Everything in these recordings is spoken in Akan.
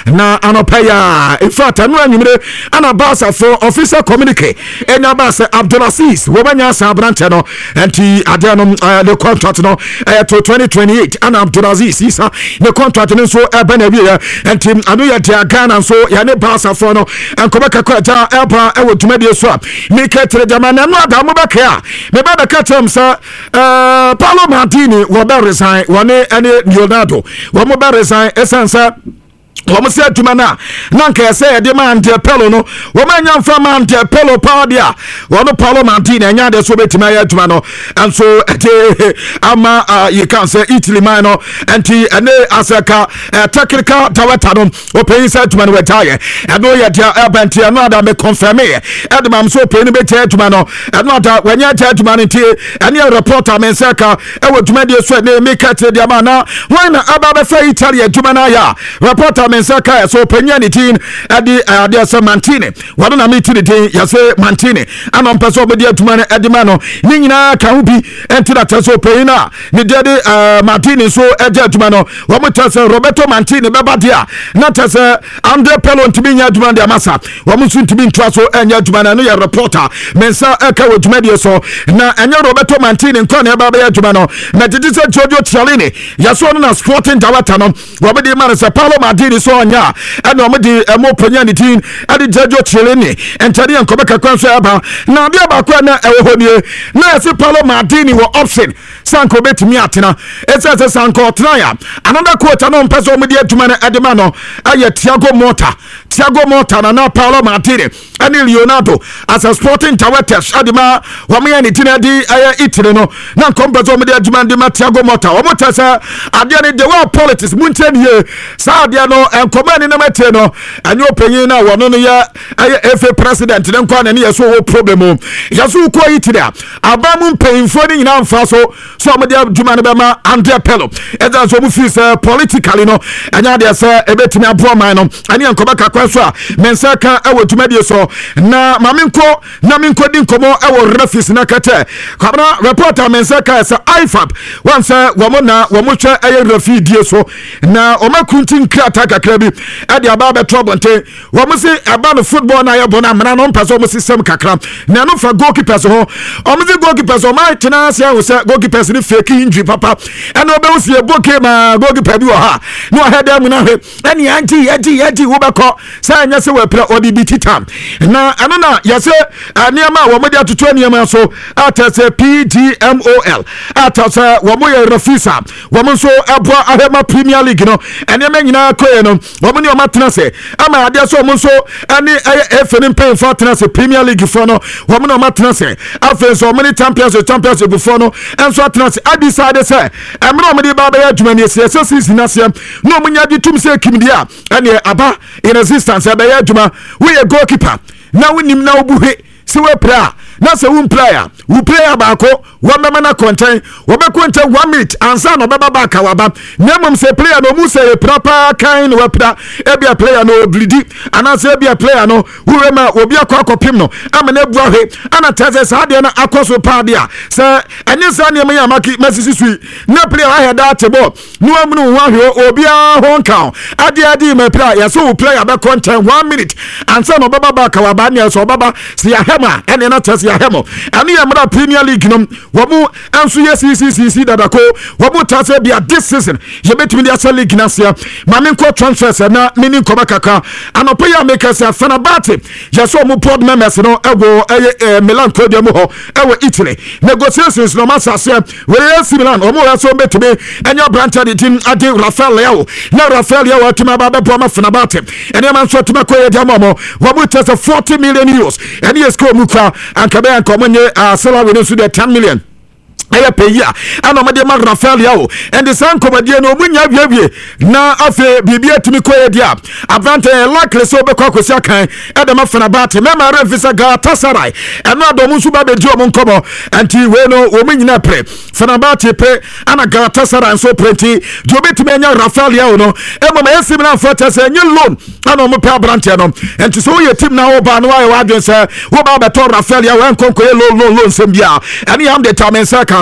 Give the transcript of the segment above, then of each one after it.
na anopaya in fact anu anyimre ana Barca for official communique enya Barca Abdulaziz wo banya sa branche no enti ade no the contract no to 2028 ana Abdulaziz isa the contract no so ebe na wie enti anu ya dia Ghana so ya ne Barca for no enkobeka kwa ja eba ewo tumadi so Mike Trejamana no ada mo beka me ba beka tem sa Paulo Maldini wo be resign woni ene Leonardo wo mo be resign esansa Wọ́n sẹ́ ẹ̀dùnmá náà nanka ẹ̀sẹ̀ ẹ̀dí máa ń tẹ̀ pẹ́lú no wọ́n máa ń yàn fún máa ń tẹ̀ pẹ́lú pàdé à wọ́n Paulo Maldini ẹ̀yàn adé so bẹ́ẹ̀ tì máa yẹ ẹ̀dùnmá no ẹ̀nso ẹ̀dẹ́ ama yìí kàn sẹ́ Italy máa no ẹ̀ntì ẹ̀nẹ́ àṣẹ̀ka technical director no ọ̀pẹ̀yìn sẹ́ ẹ̀dùnmá no wẹ̀ tá yẹ ẹ̀dùn yẹ diẹ ẹ̀bẹ̀ntì ẹ̀nu àdá mi confirme yẹ ẹ̀dùnmá so ọ̀pẹ̀yìn bẹ́ẹ̀ tẹ̀ ẹ̀dùnmá no ẹ̀nu àdá wẹ̀nyẹ́ tẹ̀ ẹ̀dùnmá no tiẹ̀ ẹ̀ni reporter mi nsẹ́ ka ẹ̀wọ̀ ẹ̀dùnmá diẹ so ẹ̀ mi kẹ́tẹ̀ diẹ máa na wọ́n na ẹ̀bá bẹ́ fẹ́ Italy ẹ̀dùnmá náà yà reporter Mensaka so penyan tin adi ade Mantini wado na meeting tin yase Mantini ana mpeso obedi atuma na edima no ni nyina ka hu bi entira teso peyina ni de Mantini so eje atuma no wo mutase Roberto Mantini beba dia na tese Andre Pello ntimi nya atuma dia masa wo musu ntimi ntwa so enya atuma na no ya reporter Mensa eka wo atuma dia so na enya Roberto Mantini nko na baba ya atuma no na titi se Giorgio Chiellini yaso no na sporting director no wo bedi man se Paulo Maldini so nya ana omedi emo panya ni tin ade Giorgio Chiellini entari enkobeka kwanso aba na bia ba kwa na ewo honie na ese Paulo Maldini wo option sanko betimi atena ese sanko traya another quote no mpeso omedi atuma na edema no aye Thiago Motta na Paulo Maldini ani Leonardo as a sporting director adima wamya ni tin adi aye Italy no na kompeso omedi atuma ndi Thiago Motta omotasa ade ni the world politics munchen ye sa ade no enkomani na mate no anyo penyin na wono no ya FA president ne kwa na ne yeso wo problem yeso ko Italy abamu mpanyimfo ni nyina mfa so omedi aduma ne be ma Andre Pello eza so mu fi se politically no anya de se ebetimi abo man no ani enkobeka kwaso a Mensaka ewo tumadi so na maminko na minko din komo ewo refis na kete kabra reporter Mensaka se IFAB once womo twa refi die so na omakuntin krata kakra bi ade aba be trouble nte womo se aba no football na ye bona mena no mpaso mo system kakra na no fa goalkeepers ho omo se goalkeepers o ma tena se ho se goalkeepers ni fake injury papa eno be usie boke ma goalkeeper bi o ha no head am na he eni anti wo beko sa nya se we pra odi biti tam na ano na yase aniama wo mo dia tutu aniama so atase PGMOL atase wo mo ye refisa wo mo so aboa ahema Premier League no aniama nyina koye no wo mo ni o matena se ama ade so mo so ani FNP pay for tena se Premier League for no wo mo no matena se afen so many champions before no enso tena se adisade se emre o mo di ba ba adwuma ni se season na se no mo nya di tum se kimdia ani aba in resistance aba ya adwuma we a goalkeeper na wonim na obuhe se we pra na se won player wo player ba ko wo mema na contain wo be contain 1 minute ansa no beba ba ka waba na mum se player no mu se proper kind we pra e bia player no blidi ana se bia player no wo ma obi akopim no amana buahe ana tese sa de na akoso pa dia se enye sa ne me ya maki masisi sui na player wa head at ball no amunu wa hwe obi a honka ade me player ya so player be contain 1 minute ansa no beba ba ka waba ne so baba se ya hema ene na tese ya hemo ani ya mra Premier League no womu anso yes dadako womu tase bia this season ye betimi dia league na sia mamenko transfers na mini nkoma kaka anopo ya make say Fenerbahce ye so mu board members no ego Milan Code mu ho ewo Italy negotiations no masa say we Milan omo ya so betimi enya branch the team ade Rafael Leao atima ba be ma Fenerbahce ene man so tima ko ye dia momo womu tase 40 million euros ene esko mu kwa ankabe ankomonye salary no so de 10 million aya peya ana made ma Rafael Leao and the san komedie no munya wiawie na afe bibia timi koye dia avante likely so be kwakosi akan e de ma Fenerbahce mema refisa Galatasaray eno adom nsu ba be di omo nkomo anti we no o munyina pre Fenerbahce pe ana Galatasaray so prenti jo betimi anya Rafael Leao no e mama yesim na fota se nyi loan ana mo pe abrante no anti so ye team na wo ba no wa adwen se wo ba beto Rafael Leao en konko ye loan sembia ani am de tamensa kan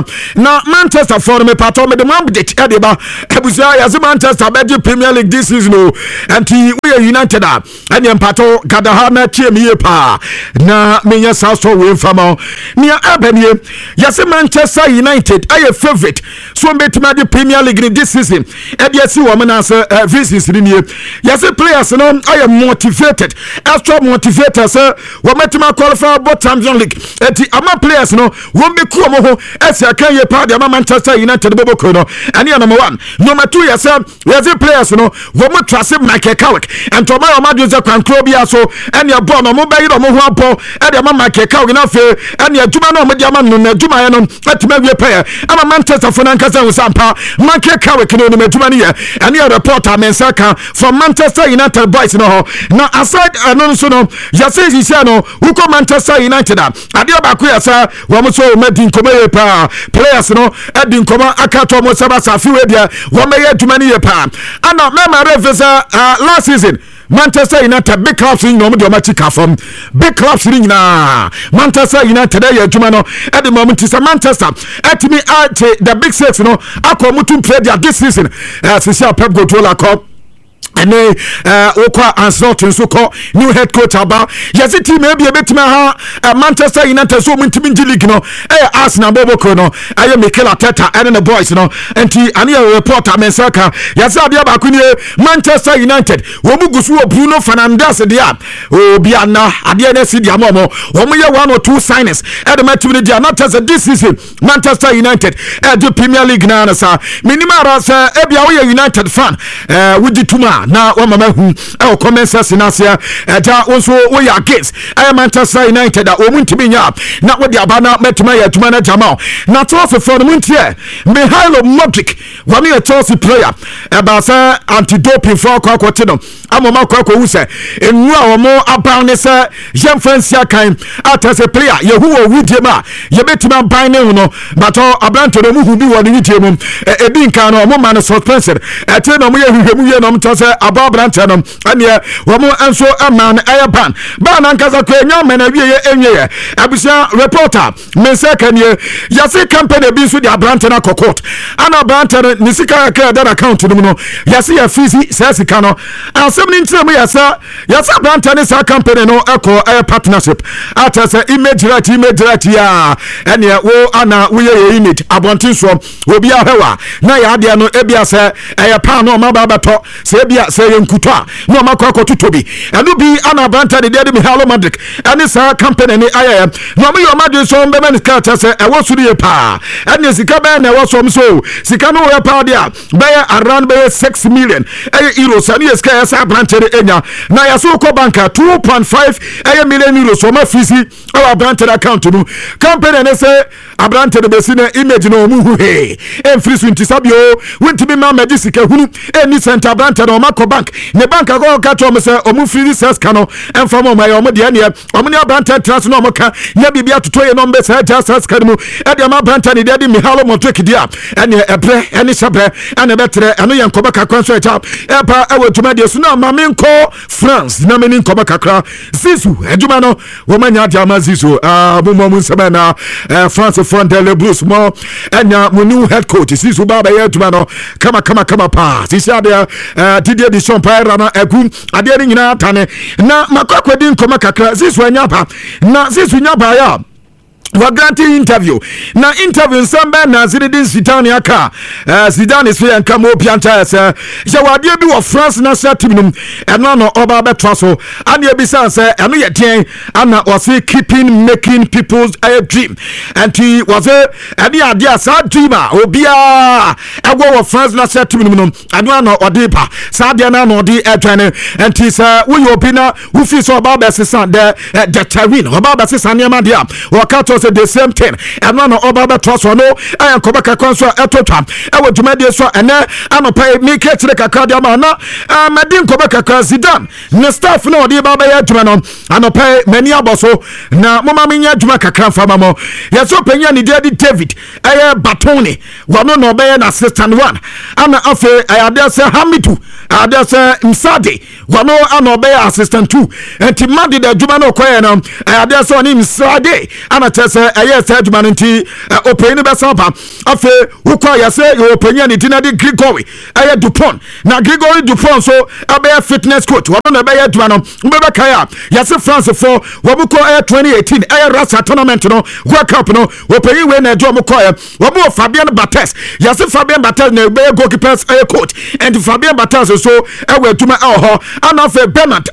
adwuma na Manchester for me pato me the mandate edeba ebusia ya Manchester be Premier League this season o anti we United a ene pato gadaha na chie pa na menya saso we fama nia abanie ya Manchester United aye favorite so betima the Premier League this season ebia si wo na se this ni ya players no aye motivated extra motivated so wo metima qualify for Champions League eti ama players no wo be ku mo ho esi akan ye pa de ama Manchester United bobo ko no ane number 1 number 2 ya se players no wo mo trust Michael Carrick and to my amadu ze kwankro bia so ane abo no mo be yiro mo ho abo e de ama Michael Carrick na fe ane adwuma no mo de ama no na adwuma ye no atima wie pa ama Manchester for nankasa wo sampa Michael Carrick no no adwuma ne ye ane reporter Mensaka from Manchester United boys no na aside no so no ya se no uko Manchester United ade ba ya sa wo mo so medin komaye pa players no edin koma akato mo saba safi we dia wo meye adwumani ye pa ana mema refesa last season Manchester United big clubs in no mo de machika from big clubs in na Manchester United ya adwuma no at the moment is Manchester atimi the big six no akomutum play their this season Cecil Pep Guardiola call and okwa Ancelotti so call new head coach aba yes team e bia betima ha Manchester United so mintimi league no Arsenal boboko no aye Mikel Arteta and the boys no enti ani reporter Mensaka yes abia ba kuni Manchester United wo mugusu Bruno Fernandes dia obia na ade na si dia mo wo mo ye 1 or 2 signings at the match with dia not as this season Manchester United the Premier League na sa minimara sa ebia wo United fan with the tuma na wa mama hu e commence sinasia ja wonso wo ya against Manchester United o muntimi nya na wo dia bana metuma ya tuma na Jamal na Chelsea for the muntie Mihailo Modric one a Chelsea player about say anti-doping for kwakwoti no amoma kwakwo hu se enu a wo mo aban ne se Jean Francia kan as a player yehu wo widie ma ye betima ban ne hu no but abranto no mu hu bi wo ne widie mum ebi nkan no mo man suspended ate no mo ye hwehwemu ye no mto se aba branche no ane wo mo enso aman ayaban ba na nkaza ko enya mena wie ye enye abusia reporter Mensaka ne yase company bi so di branche na kokot ana branche ni sika ka da account no no yase ya fizi sasika no asem ni ntire mo yase branche ne sa company no eko partnership ata se image right ya ane wo ana wo ye image abontin so obi ahwa na ya de no ebia se pa no ma ba bato se ebia se yenkutwa no makwa tobi anu bi ana branta de de Mihailo Modric ani sa company ni aya no me yo madu so mbe man ka ta se e wo suru ye pa ani sika be na wo so mso sika no we pa dia be around be 6 million euros ani sika ya sa branta de enya na ya so ko banka 2.5 million euros so ma fisi our branta account no company ne se abranta de besina image no mu hu he free swinti sabio wintimi ma medisika hunu eni center branta no mako bank ne bank go ka to me se omu free ses kano enfam o my omu de ne omu ne branta trans no moka nya bibia toto ye no mbe se just ses kanu e de ma branta ne de Mihailo Modric dia ene ebre ene sabre ene betre eno ye nkoba kakran so echa e pa e wotuma de so na ma me nko France na me ni nkoba kakra Zizou ejuma no wo manya dia ma Zizou bomo nsema na France from the Blues mo enya mo new head coach Zizou baba ye ejuma no kama pa sisi dia Didier Deschamps pa na egu ade ni nyina tane na makwakwadi nkoma kakra Zizou anya pa na Zizou nya ba ya waganti interview na interview nsamba na Zinedine Zidane aka Zidane so yanka mo pianta se ya wade bi wo France national team num eno no oba betra so ane ebisa se eno ye den ana was keeping making people's dream and he was ane ade asa dreamer obia egwo wo France national team num eno no odipa sa de na no odi edwane and he say we opina who feel so about besesan the terrain oba besesan ne ma dia wakato the same thing and no oba trust no I am kobaka konso etotwa e wodumade so ene anopa mi kechire kakra dia ma na madin kobaka ka Zidane ne staff no de baba ya dwuma no anopa mani aboso na mama menya dwuma kakra fama mo yeso penya ni David Batoni wano no be na assistant one ana afi ayade se Hamidu ayade se Msade wano ano be assistant 2 enti madi da adwuma no koye no ade so ni msade ana tese eye se adwuma nti openi be sapa afe ukwa ya se openya ni dinadi Gregory eye Dupont na Gregory Dupont so abe fitness coach wano na be adwuma no mbebe kaya ya se France for wabuko 2018 Rasa tournament no World Cup no openyi we na adwo mo koye wabu Fabien Barthez ya se Fabien Barthez na be goalkeepers coach and Fabien Barthez so ewe adwuma ho ana fe Bernard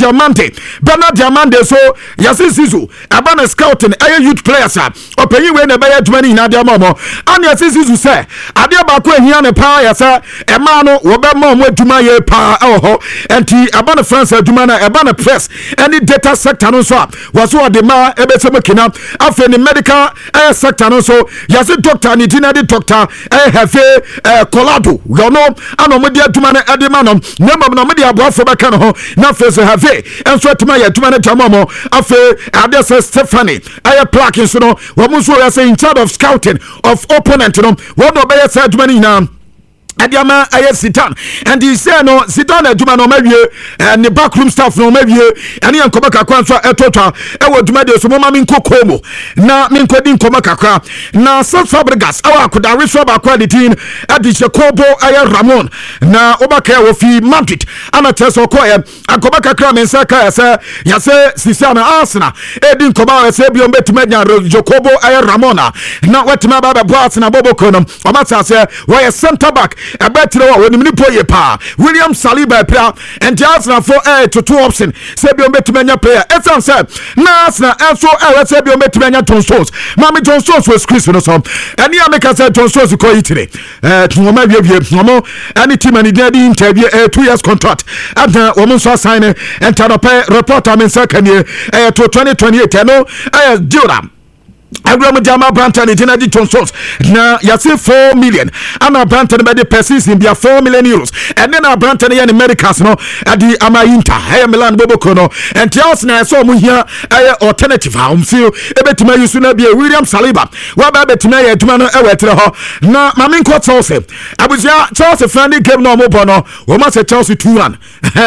Diamante so ya se Sisu abana scouting youth players openyi we na be adwuma ni na de momo ana ya se Sisu se ade ba ko ehia ne pa ya se ema no wo be mo adwuma ye pa ho enti abana France adwuma na abana press any data sector no so waso de ma ebese makina afa ni medical sector no so yase doctor ni dinadi doctor hefe Colado yono ano mo de aduma na edema no nyama na mo de aboafo beka no ho na face hefe enso atuma ya aduma na tamamo afa adese Stephanie plaque so no wo mo so yase in charge of scouting of opponent no wo no be yase aduma ni na Adiama aye Sitan and he say no Sitan aduma no mawie ne backroom staff no mawie ene yankoma kakwa so etotwa ewo aduma de so mama min kokomo na min kodi nkoma kakwa na South Fabregas awa akodare so ba kwa de tin adiche kobo aye Ramon na obaka wo fi Madrid ana teso ko akoma kakra men saka ya se Sisana Arsenal edi nkoma se bi ombetuma nya Jacobo aye Ramona na wetima baba boss na bobo kono omata se wo center back abetre wa woni poye pa William Saliba pra and Arsenal for to two option say bi ometumanya player esan say na Arsenal also say bi ometumanya John Stones mama John Stones was Chris no so and ya make say John Stones ko itire to ma wie no any team and dey interview 2 years contract and woman so sign and reporter men second year to 2028 no Duram Abraham Jama Branton Dinadi Tonsons na yase 4 million ana Branton be the persist in their 4 million euros and then Branton in Americas no adi Amainta Milan Boboko no and Charles na so mu here alternative feel ebetima yusu na be William Saliba wa ba betima ya aduma no ewetre ho na mamin ko Chelsea abuja Chelsea friendly game no mo bono wo ma se Chelsea 2-1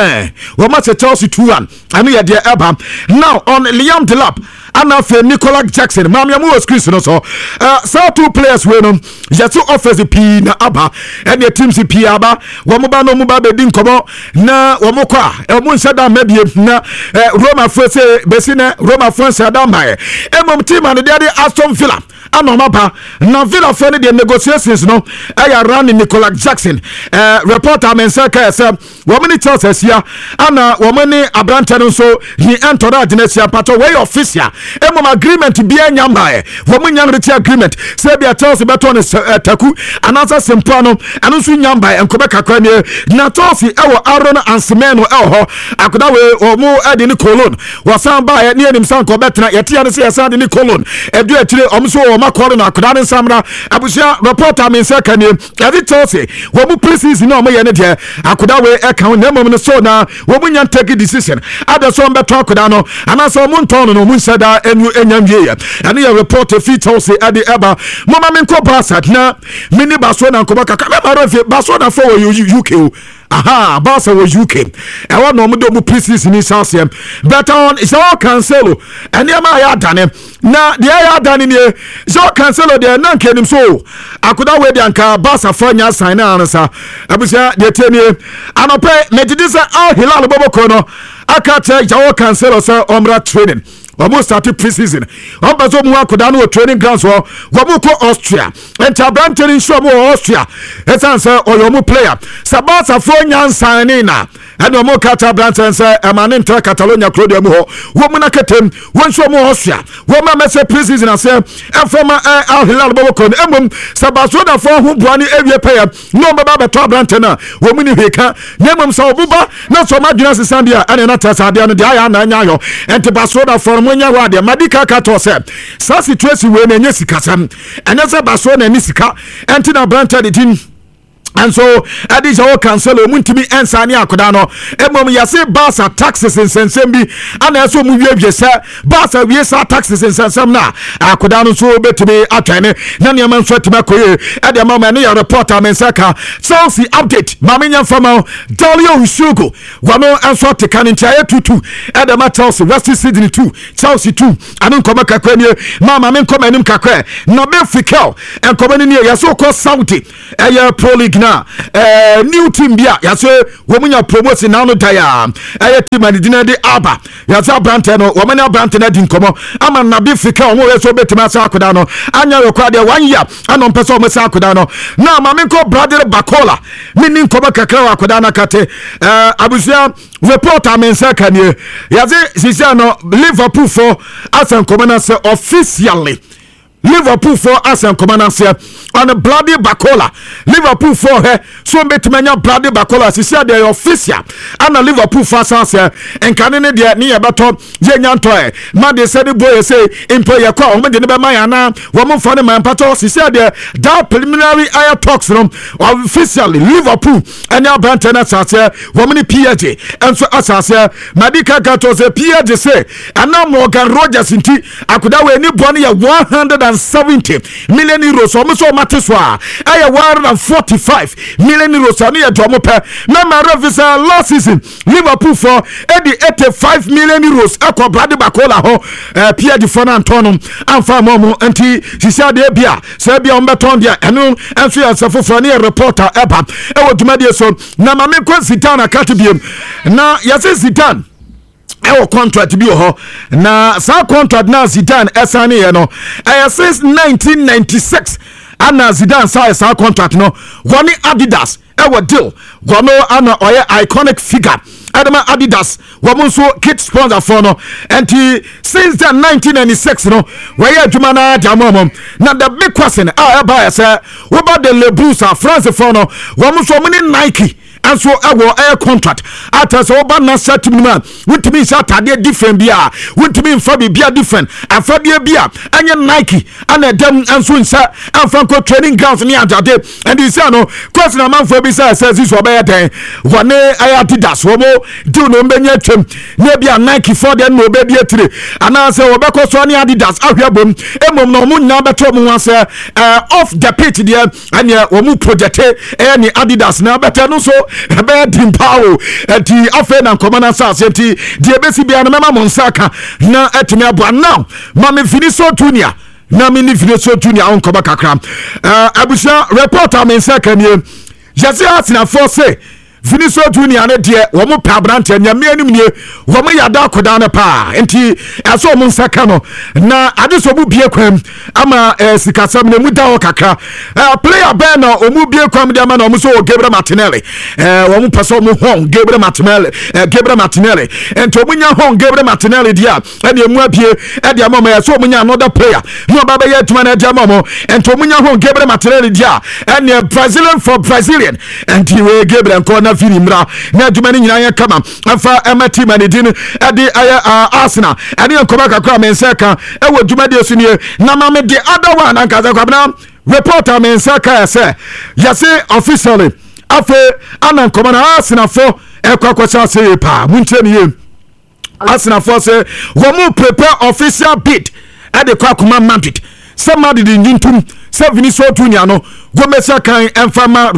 wo ma se Chelsea 2-1 anu ya de eba now on Liam Delap ana fe Nicolas Jackson mamia mu screen no so two players we no yetu offers p na aba and the teams p aba wo mo ba no mo ba be din komo na wo mo kwa e mo nsa da mabie na Roma fo se besina Roma fo nsa da mai emom team and the Aston Villa anomaba na Villa for the negotiations no run Nicolas Jackson reporter men say wo many Chelsea here ana wo many Abrante no so he enter that Genesia pato way official emom agreement bia nyamba wo munyam reti agreement say bia Chelsea beto ne taku anasa sempano anu so nyamba enkobe kakra ne na Chelsea ewo Aaron Ansemeno ho akoda we o mu ade ni Cologne wasan ba ye ne anim san ko betena yete ya ne say yasan de ni Cologne edu atire omso wo makoro na akoda ne samra abusia reporter men say kan ye Chelsea wo mu preseason no mo ye ne de akoda we e kan na mom ne so na wo munyam take decision ada so beto akoda no anasa mo nton no mu nsada enu enyamwie ya ane ya report fi Chelsea ade eba mama men ko Barca na mini Barcelona ko baka ka maro fi Barcelona for UK aha Barca was UK e wa no mo do mu preseason ni Chelsea but on is all Cancelo ane ma ya dane na de ya dane ni so Cancelo de na nkenim so akoda we de anka Barca for nya sign na ansa abusia de temie anope medidisa Al Hilal Boboko no akata Joao Cancelo sa omra training almost started preseason. Ombazo mu akoda no training grounds wo mu ko Austria. Enta Branton in show mu Austria. Esanse oyomu player. Sabasa fo nyansan ni na. Eno mo kata Branton say amane ntra Catalonia Claudia mu ho. Wo mu na katem, won show mu Austria. Wo ma mese preseason ase efoma Al Hilal Boboko emum Sabaso da fo hu buani ewie player. No baba beto Branton na. Wo mu ni heka. Nemum sa obuba na so madwuna sesandia ene na tasade no dia ya na anya yo. Ente Baso da fo monya wade madika kato se sa situation we na nya sika sam enese Baso na ni sika enti na Branton di tin and so additional cancel muntimi ensani akoda no emom yase Barca taxes nsensem bi ana so mu wie say Barca wie sa taxes nsensem na akoda no so betimi atwane na ne man so tima koye e de mama ne report amensaka Chelsea update mamenya fama Dalio Usugo wano enso teka ne ntia tutu e de ma Chelsea West Sydney 2 Chelsea 2 anu nkoma kakra ne mama men nkoma nim kakra na be fikel enkoma ne yaso ko Saudi eye Pro League na new team bia yaso womunya promotion na no daya team and dinner de aba yaso brante no womanya brante na di nkomo ama na be fika omo yeso betima sa akoda no anya rekwa de 1 year anon pese omo sa akoda no na ma menko brother Bakola mini nkomo kakra akoda na kate abusia report amensa kanie yaze sisia no Liverpool for asan komana se officially Liverpool for us and commanders on a bloody Bakola. Liverpool for her so betimanya bloody Bakola. She said they official and a Liverpool for us and canine dia near baton Jenyantoy. Man they said the boy say employer call me the Mayana woman for the man pato. She said that preliminary air talks room officially Liverpool and now Brantana Sassia woman PhD and so Assasia Madika Gato say PhD say and now Morgan Rogers in tea. I could have any bonny 170 million euros almost so matteswa aya 145 million euros ani e domo pe na Revisa last season Liverpool for 85 million euros akọ Brady Bakola ho Pierre de Fonantonum amfa momo anti sisia de bia se bia ombeton dia enu enso ya safofo ne reporter eba e wo dwumade so na ma me ko Zidane akatibiem na yase Zidane ewo contract bi ho na sa contract na Zidane esane ye no since 1996 ana Zidane sa contract no woni Adidas ewo deal gono ana oye iconic figure Adama Adidas womun so kit sponsor for no and since then 1996 no where adwuma na jamom na the big question eba say what about the Lebus France for no womun so many Nike and so air contract after so ba na set minimum with me Saturday different bia with me for bia different and for bia anya Nike and them and so inside and Franco training grounds near Jade and this no question a man for be says this will be there one Adidas womo do no benya twem na bia Nike for them no be bia tire and I say obeko so near Adidas ahwebom emom no mu na beto mu wan say off the pitch there and omu project any Adidas na better no so ebe dimpawo eti afa na komana sase eti die besi bia na mema monsaka na etimi abo now mama Vinicius Junior na mini Vinicius Junior on koba kakra abusia reporter mensaka nie yase atina for say Vinicius Junior ne de wo mo pa brante nyame anim nie wo mo yada akoda na pa enti aso mo nsaka no na adeso bu bie kwam ama sikasam ne mu da o kakra player ben no o mu bie kwam de ama no mo so Gabriel Martinelli wo mo paso mo hon Gabriel Martinelli enti o mu nya hon Gabriel Martinelli dia ene mu abie e de ama ma so mo nya another player no baba ye tuma na de ama mo enti o mu nya hon Gabriel Martinelli dia ene Brazilian for Brazilian enti we Gabriel ko na firi mra na dwumani nyina ye kama afa emati manedin ade Arsenal ade nkoma kakra mensaka e wo dwumade so nie na ma me the other one anka za kwabna reporter mensaka say yase officially afa ana nkoma na Arsenal for e kwakwacha say pa muntieni ye Arsenal for say wo mu prepare official bid ade kwakuma Madrid somebody di ntum se Vinicius Junior no gomesa kan enfama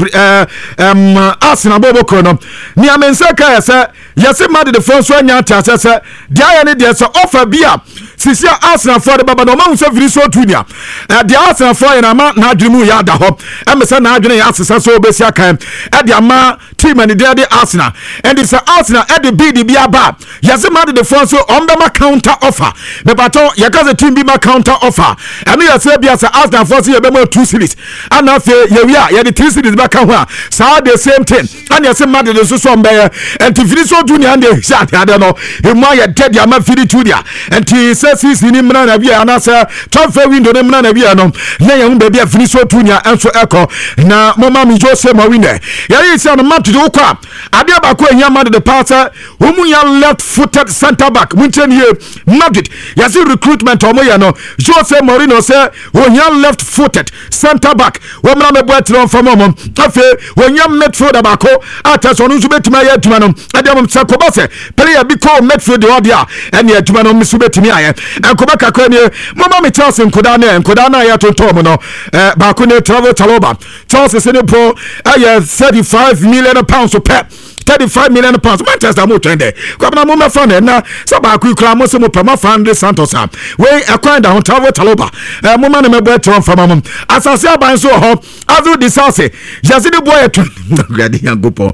Arsenal boboko no ni amensa kan yase Madrid the first one nya ta se dia ne dia se offer bia sisi Arsenal for the baba no ma se Vinicius Junior the Arsenal for na ma na adwemu ya da ho emesa na adwene ya asesa so obesia kan dia ma team and the Arsenal and it's Arsenal at the bid bia ba yase Madrid the first on the counter offer the baton yakaze team bi ma counter offer and yase bia se Arsenal for se be ma 2 series and yeah the 3 series back ho so the same thing and yase Madrid so so mbe and to Vinicius Junior and the shot I don't know him ya dead ya ma firi Junior and he say transfer season ni mna na bia na say transfer window ni mna na bia no na ya mba bia finish so tunya enso eko na mama mi Jose Mourinho ya yi say no match do kwa ade ba ko ehia man the passer omu ya left footed center back munchen ye Madrid ya see recruitment omo ya no Jose Mourinho say ohia left footed center back wo mna me boat no from mom afi ohia midfielder ba ko ataso no so betima ya aduma no ade mom say ko ba say player bi ko midfield the order ene aduma no so betimi aye enkoba kakra ne mama me Chelsea nkoda na ya tontom no ba ko ne travel taloba Chelsea se ne pro aye 35 million pounds per 35 million pounds Manchester mo trend kwabna mo mefa na saba ku kura mo se mo pema Fernando Santos we acquired the travel taloba mo man me boy tron from mom asase aban so ho azu disase jasidi boy gradi yangopo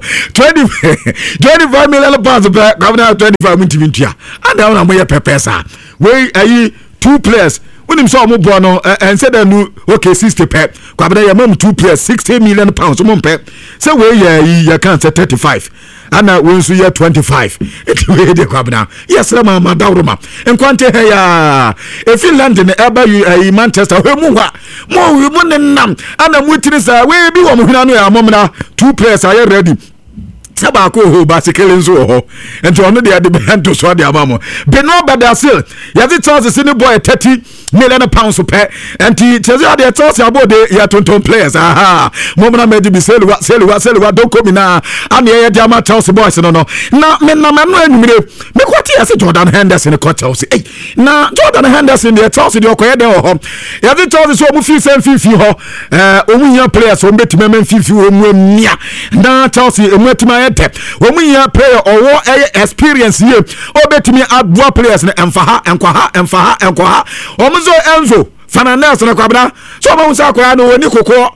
25 million pounds per kwabna 25 mintimintua and na mo ye pepesa we ayi two players when him saw mo boy no and said no okay 60 pep kwabna ya mam two players 60 million pounds mo pep say we ya can say 35 ana we so ya 25 it we dey kwabna yes ma madawroma enkwante he ya e Finland ne eba you Manchester we mu ha mo nenam ana mutiri sa we bi wo mo hina no ya momna two players are ready saba ko ho basikele nso ho ento ono de ade bento so de amamo Benoit Badiashile yazi Chelsea sini boy 30 million pounds per enti Chelsea ade Chelsea abode ya tonton players momna meji bi selwa don komi na ane ye de ama Chelsea boys no na me no anumire me kwati yase Jordan Henderson ko Chelsea na Jordan Henderson de Chelsea de okoye de ho yazi Chelsea so mu fi sem fifi ho omu hia players o betime men fifi o mu amia na Chelsea emutima womuya player owo experience ye obetimi adwa players na emfaha enkwaha omuzo Enzo Fernandez na kwabra so omo nsa akwa na oni kokko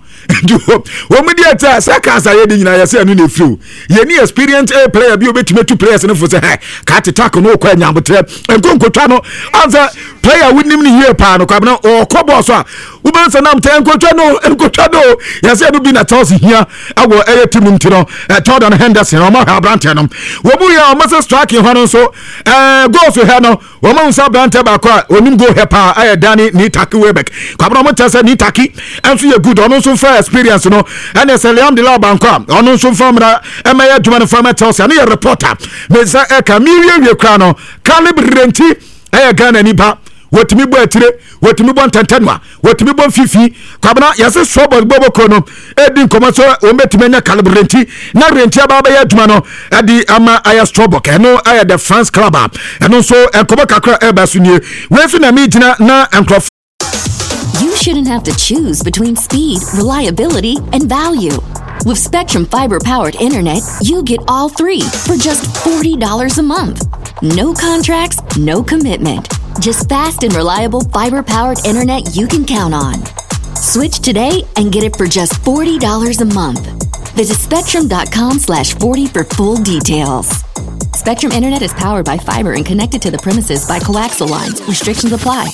womudi ata sakasa ye nyina ya se anu na fiu ye ni experience a player bi obetimi two players na fo se ka attack no kwa nyambotre enkonkotwa no anza player winim ni ye pa no kwabna o kobo so a ubansa nam te enkotwa no ya se no bi na Chelsea hia awo eye team ntino Jordan Henderson o ma ha brante no womu ya o masa strike ho no so goal so he no wo ma unsa brante ba kwa onim go he pa aye Dani ni taki Webeck kwabna mo tese ni taki enso ye good ono so fair experience no ene se Liam de la Banko ono so from na emaya djuma no from Chelsea na ye reporter me sa e ka million we kra no calibrenti aye Ghana ni ba wotimi bo atire wotimi bo ntantanwa wotimi bo fifi kwabna yase sobo bobo kono edi nkoma so o metime nya calibrenti na renti aba ya djuma no adi ama aya Strobok eno aya the France club eno so enkoba kakra eba sunie we fi na mi gina na enkrof. You shouldn't have to choose between speed, reliability, and value. With Spectrum Fiber-powered internet, you get all three for just $40 a month. No contracts, no commitment. Just fast and reliable fiber-powered internet you can count on. Switch today and get it for just $40 a month. Visit spectrum.com/40 for full details. Spectrum Internet is powered by fiber and connected to the premises by coaxial lines. Restrictions apply.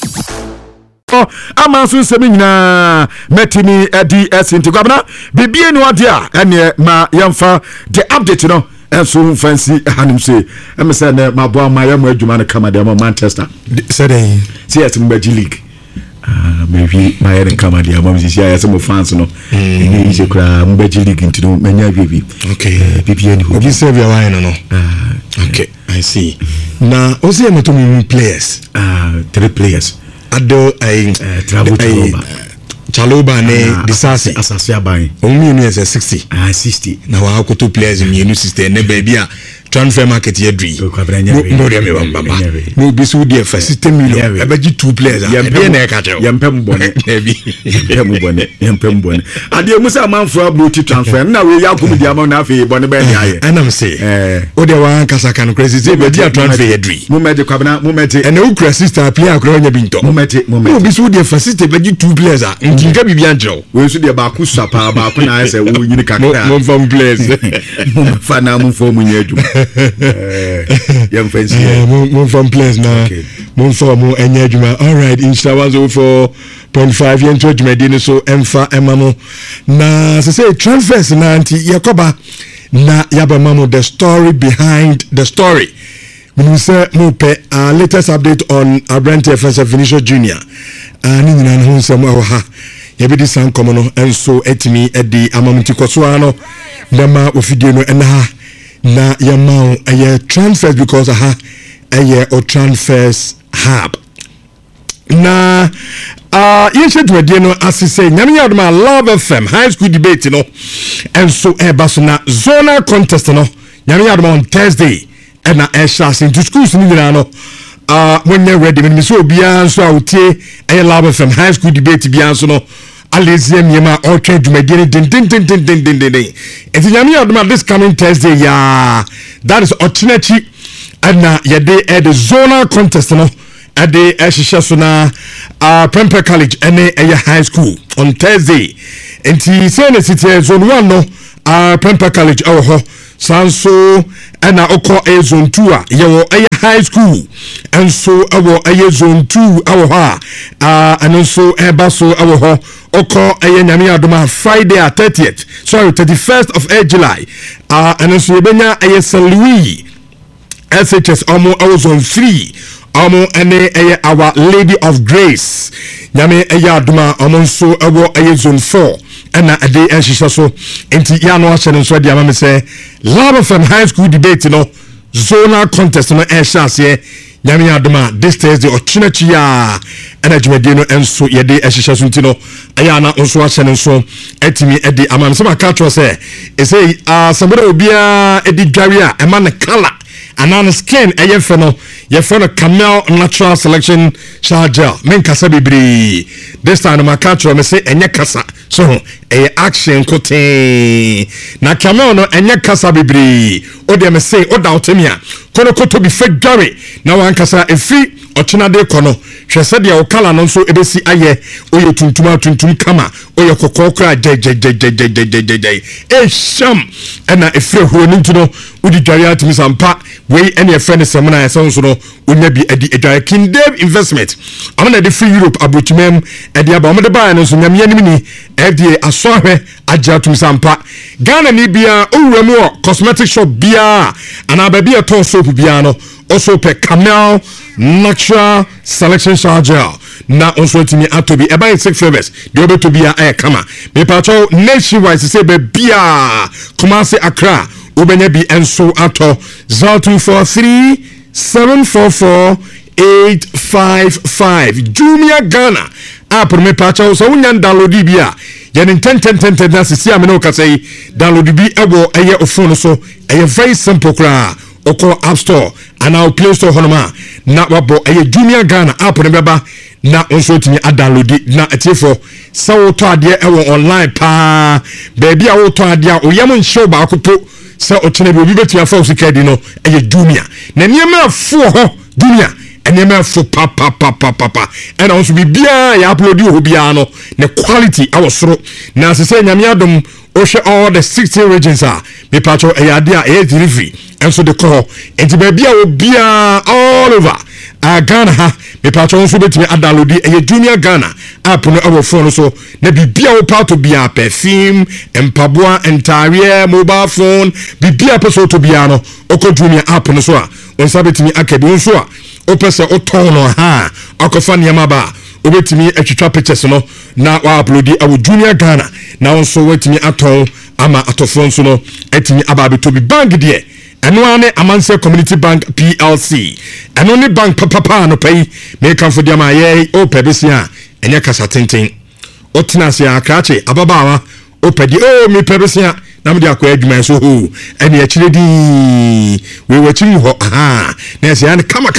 Amansu semina metimi DS intikwabna bibie ni wadia ene ma yamfa the update no enso fancy hanim say em say na mabo ma yam adwuma na kama de Manchester say yes Mbaji League maybe my head kama de am say yes mo fans no ni je kura Mbaji League ntino manya bibi okay bibie ni obi say be wine no okay I see na ozi emetomi players 3 players Ado travel Chaloba ne disase asase aban omi ni 60 60 na wa akoto players mi enu system ne ba bia transfer market ye dri no de me bamba no bi so de fa system million e ba gi 2 players e bi na e ka tell yempem bone e bi yempem bone ade musa manfo multi transfer na we yakum di amon na fe bone ba ni aye anam say o de wa kasa kan crazy say be dia transfer ye dri mo meje kwabna mo meje and o kra sister player akro nya binto mo meje no bi so de fa system ba gi 2 players a nkinka bibia njro we so de ba ku sapa ba ku na say wo nyini kakra mo fam players mo fa na mo fo mo nya adum young friends mo from place na mo for mo enya adwuma all right in Shawaz 4.5 yen to adwuma di so emfa emamo na say transfers na anti yakoba na yaba mamo the story behind the story we say mope latest update on Abrante Offensive Vinicius Junior. Ni nyina no nsem wa ha. Ye be di san komo no enso etimi edi amamuti kosoano ndama ofidie no ena na yamao eye transfers because eye o transfers hub. Na yeshe dwede no asise nyame yadoma Love FM high school debate no enso baso na zonal contest no nyame yadoma on Thursday na shas into schools ni nyina no when you ready me so bia nso awtie Love FM high school debate bia nso no aleziem yema orchard dwumade din enti nyame yadoma this coming Thursday that is Ochinachi na yede the zonal contest no at the Ashishasuna Prempeh College and high school on Thursday. And he said it's zone 1 no Prempeh College Sanso and Oko zone 2 yawo high school and so our zone 2 our and also Basso our Oko Nyame Adoma Friday 30th 31st of July and also Benya St. Louis SHS our zone 3 ene our Lady of Grace nyame aduma so zone 4 na ade ehihye so enti ya no ahye nso de amame say Love FM high school debate no zonal contest no ehye nyame aduma this Thursday Ochinachi ya na dwumade no enso ye de ehihye so ntino aya na nso ahye nso etimi ede amame say maka tro say somebody obia edi dware a ema ne color anan skin eyefeno yefeno Camel natural selection shower gel men kasa bibiri this time my catch me say enye kasa so action kote na Camel no enye kasa bibiri o de me say o doubt me a kono koto bi fedware na wan kasa efi Ochinade kono hwese de o kala no so ebesi aye oye tuntum kama oye kokokra je sham na efre ho ni ntuno udi dware atimi sampa we any a friend semana yaso so no onya bi edi edware King Dave investment amana de free Europe abochimem edi aba omde ba no so nyame anim ni FDA aso ahwe agya atimi sampa Ghana ni bia owuramu cosmetic shop bia ana ba bia ton soap bia no also pe Camel natural selection shower gel na also timi atobi e buy 6 flavors de obeto bia kama me pacho nationwide say be bia Kumasi Accra ubenya bi enso ato 0243 744 855 Jumia Ghana app me pacho so unya download bia yen 10 na sisi ameno ka say download bi ebo eye ofone so eye very simple kra oko App Store and our Play Store honoma na wabo eye Jumia Ghana app ne beba na onso timi download na etifo so to ade ewo online pa baby a wo to ade a oyam nshow ba akopo se ochene bi obi betua fa osikadi no eye Jumia na niema afo ho Jumia enema afo pa and also bi bia ya upload ho bia no ne quality awosoro na sese nyame adom ohwe all the 60 regions me pacho ade a delivery and so the call enti bia obia all over Ghana ha me pacho nso betimi download Jumia Ghana app no our phone so na bibia wo part to bia perfume empaboa entire mobile phone bibia person to bia no oko Jumia app no so a onsa betimi akabi nso a opese oton no ha akofa niam ba obetimi atwitwa pictures no na wa upload Jumia Ghana na onso wetimi aton ama atofo nso no etimi aba betobi bank de eno ane Amanse Community Bank PLC eno ne bank papa no pay make am for dia ma ye o pebesia enye kasa tenten otina se akrache ababawa o pedi o mi pebesia na me dia kwa adwuma so ho ene akiredi we wachiri ho na se an kama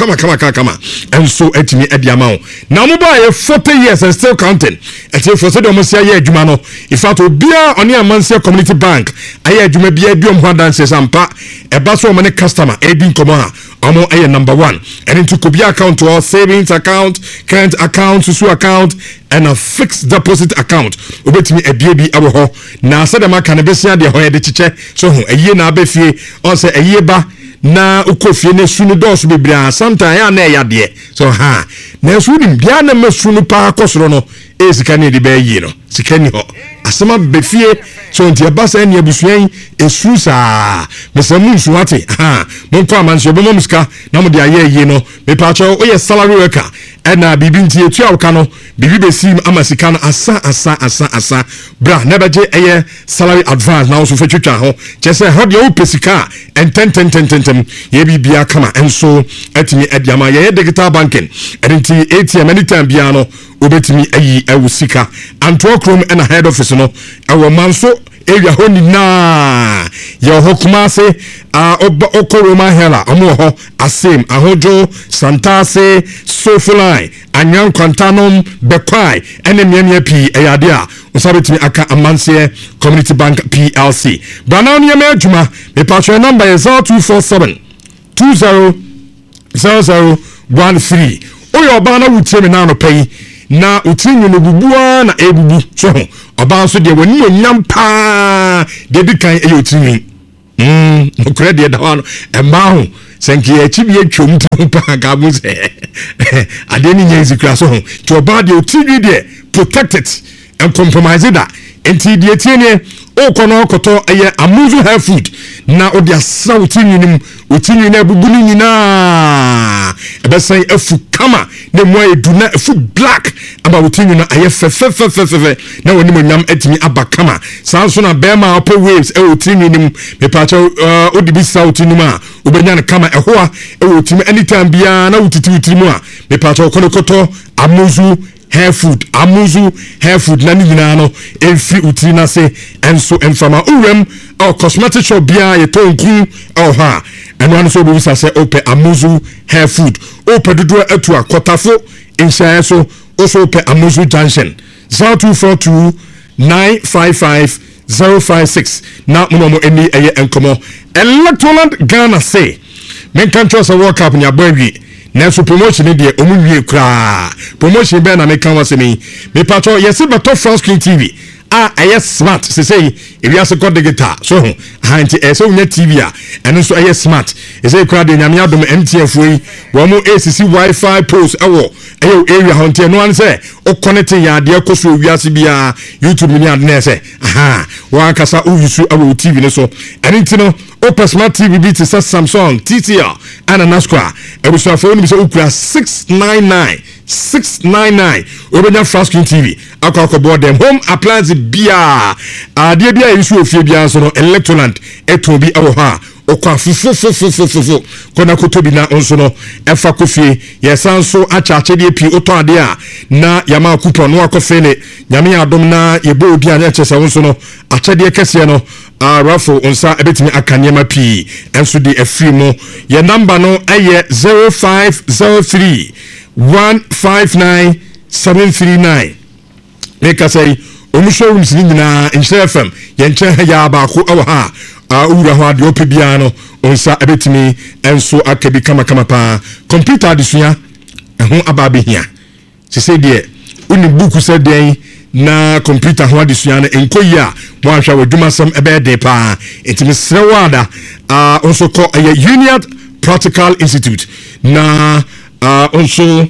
enso etimi adiama o na mo ba ye 40 years and still counting eti for so de mo sia ye adwuma no ifato bia oni Amanse Community Bank aye adwuma bia biom ho dance sampa e ba so mo ne customer edi nkomo omo aye number 1 and into Kobia account or savings account, current account, susu account and a fixed deposit account obetimi ebiebi abo ho na se de maka ne besia de ho ye de chiche so ho eye na abefie on se eye ba na ukofie ne sunu dos bebria sometime ya na ya de so na sunu bia na masunu pa akosoro no sika ne de ba yi no sika ni ho asema befie so ntia basa ne abusuan esu saa mesamu nsuwate monko amanso be momska na mo de aye no me pa cho oye salary worker na bibi nti etu awka no bibi besim amasika no asa bra na beje eye salary advance na so fetwetwa ho chese ho de o pesika enten ye bibia kama enso atimi adiama ye digital banking enti ATM anytime bia no obetimi ayi awusika anto krom na head office no ewo manso area ho ni na ye ho kumase okoroma hela omo ho asem ahojo santase sofulai anyan kwantanom bekwai enemia pi eyade a usabetimi aka amanse community bank PLC bana ne ma adwuma me patcho number is 0247 200013 oyo bana wutie me na no pay na utinyu no bubua na ebubu so oba so de wani onyampa de dikan e utinyu okure de da hono emma ho senki e chi bi atwom pa ga bu se ade ni nyenzi kra so to oba de utinyu de protected and compromised that enti de tiene o kono koto eye amuzu health food na odi asa utinyu na bubulu nyina ebesan afu kama na mo edu na afu black aba utinyu na aye fe na woni mo nyam atimi aba kama sanso na bema opo waves e utinyu nim me pacha odi bi sa utinyu ma obenya na kama ehoa e utimi anytime bia na utiti utimi a me pacha kono koto amuzu hair food na nyina no enfi utiri na se enso enfama urem or cosmetic shop bia ye tonku ha and one so be say open amuzu hair food open dodo atu akotafo insha so also open amuzu junction 0242 955 056 na mo eni eye enkomo Electoral Ghana say men kan trust a world cup nya bawi na so promotion dey omuwie kra promotion be na me kan wasemi me patro yes be to France Screen TV yes smart say if you are digital so hanti so nya TV and so yes smart say kra de nyame adom MTN foi wo mo ACC Wi-Fi post ewo area hanti no an say o connect ya de koso wiase bia YouTube ni adne say wa kasa o yusu ewo TV ne so anti no Open Smart TV beat is Samsung, TTL, and Nasqua. And we shall phone me 699. Open Fast Screen TV. I call board them home appliance beer. Dear beer issue of Fibia, so Electroland, it will be our ha. Okwa fufu kona kutobi na onsono efa kofi yesanso achache de pi oto ade a na yama kupo no akofene nyame adom na yebo odi anya chese onsono achede kese no rafo onsa ebetimi akanyema pi enso de afri mo ye number no eye 0503 159 739 make us say omusho nyina Nhyira FM ye nche ya ba ko ewo ha ura ho ade opebia no onsa ebetimi enso akabi kama pa computer adesua ho ababehia se se de uni buku se den na computer ho adesua no enkoyi a mo ahwa wadwumasam ebe de pa etimi srewada onso ko Union Practical Institute na onso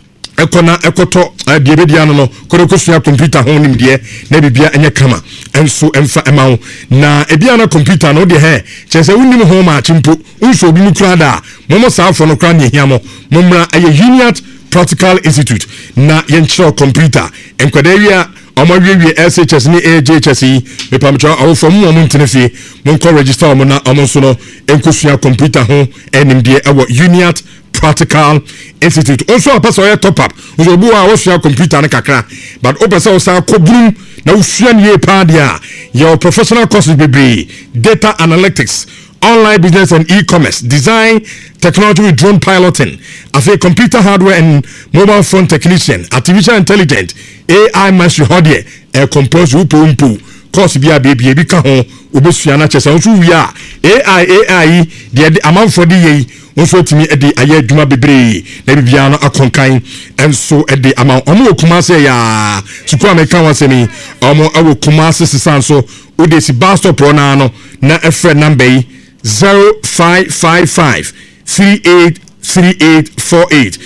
ekoto de bedia no korokosua computer ho nim de na bibia enye kama enso emfa emawo na ebia na computer no de he chese unim ho ma chimpo unso bi mukrada momo saafo no kra ne hiamo momra Union Practical Institute na yenchiro computer enkwadaria omawiwie SHS ni AJHS me pamcho awofo mo ntenefie mo ko register mo na omonso no enkosua computer ho enim de ewo Union Practical Institute also a person top up so bu a wo computer na kakra but o person o sa kobrum na wo sua ne pa dia your professional courses be data analytics, online business and e-commerce, design, technology with drone piloting, as a computer hardware and mobile phone technician, artificial intelligence, AI mastery hodie, compose umpu course bia baby ka ho obesua na chese so wi a AI de amount for the onso timi edi aye adwuma bebre na bibia no akonkan enso edi ama omo okumase ya suku american wasemi omo awo kumase sisanso odesi bus stop na no na efre number 0555 38 3848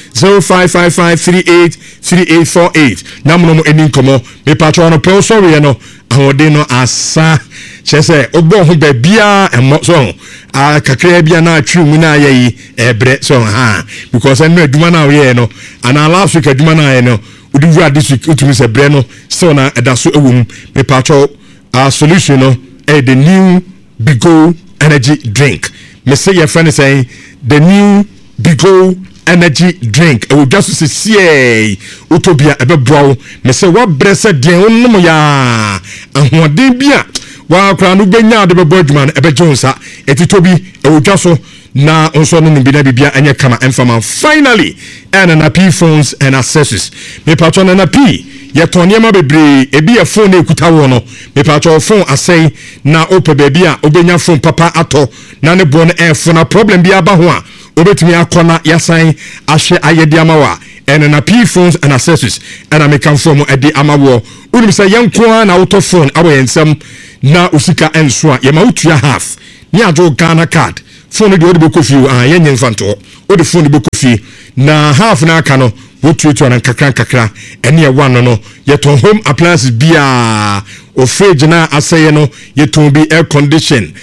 0555383848 namuno eni nkomo me patro no pe sorry no ahode no asa chese ogbo ho ba bia emo so kakra bia na atwi mu na ayi ebre so ha because enu aduma na we no ana last week aduma na ayi no udi vra this week utumi se bre no so na edaso ewum me patro solution no the new Bigo energy drink me say your friend is saying the new Bigo energy drink e wo just see utobia ebe brow me say what brese den onum ya ahoden bia wa kra no benya de bebo adwuma no ebe jonsa etitobi e wo dwaso na onso no bi na bibia anye kama enfama finally and na P phones and accessories me patron na P ye toniema bebre ebi ye phone ekuta wo no me patron phone asay na ope baby a obenya phone papa ato na ne bon phone na problem bi aba ho a obetumi akona yasan ahwe ayede amawa and na P phones and accessories and I can from edi amawo unim say yenko na auto phone awo yensem na usika enso a ye ma utua half ni ajo Ghana card phone de odi bekofi yenye mfanto odi phone de bekofi na half na aka no wotuetu na kakra ene ye one no yeton home appliances bia o fridge na aseye no yeton bi air condition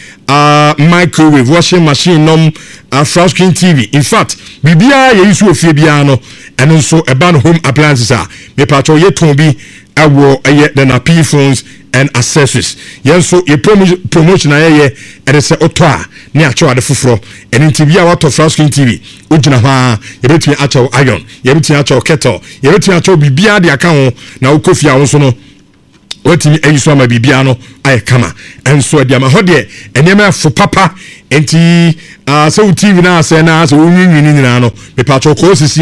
microwave washing machine flat screen TV in fact bibia ye isu ofie bia no eno so eba no home appliances me patcho yeton bi awo na P phones and accessories yenso ye promotion ayeye ede se otwa ne acho ade foforo ene TV a wato flat screen TV ojina ha ye betumi acho iron ye betumi acho kettle ye betumi acho bibia de aka ho na ukofia ho so no watimi ayiso ama bibia no aye kama enso de ama ho de enema fo papa enti so TV na ase na so wunwini nyina no me patcho ko sisi